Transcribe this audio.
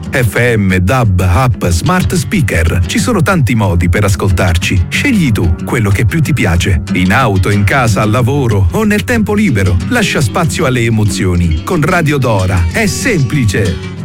FM, DAB, app, smart speaker. Ci sono tanti modi per ascoltarci. Scegli tu quello che più ti piace. In auto, in casa, al lavoro o nel tempo libero. Lascia spazio alle emozioni. Con Radio Dora è semplice.